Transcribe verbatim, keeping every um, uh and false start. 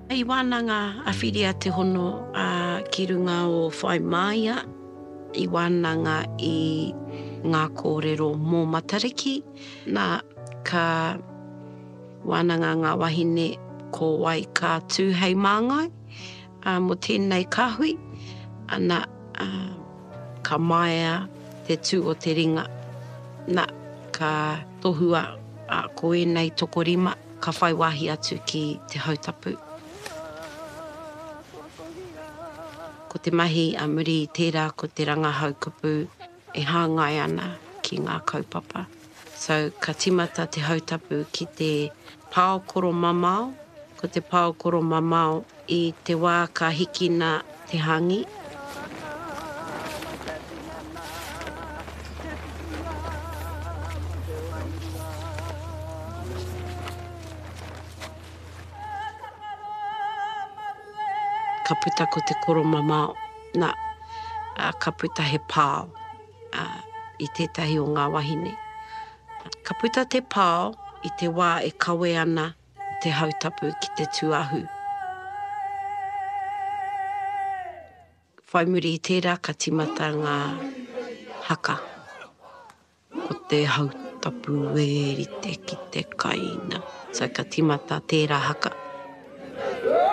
I wānanga a whiria te hono a ki runga o whai maia, i wānanga i ngā kōrero mō Matariki, nā ka wānanga ngā wahine ko wai ka tū hei māngai, uh, mo tēnei kāhui, ana uh, ka maia te tū o te ringa, nā ka tohua a uh, ko enei tokorima, ka whai wāhi atu ki te hautapu. Ko te mahi a muri i tērā ko te ranga haukupu e hāngai ana ki ngā kaupapa. So ka timata te hautapu ki te pāokoro mamao, ko te pāokoro mamao i te wā ka hikina te hangi. Ka puta ko te koro mamao, nā, uh, ka puta he pāo uh, i tētahi o ngā wahine. Ka puta te pāo i te wā e kawe ana te hautapu ki te tuahu. Whai muri i tērā ka timata ngā haka. Ko te hautapu e rite ki te kaina. So ka timata tērā haka.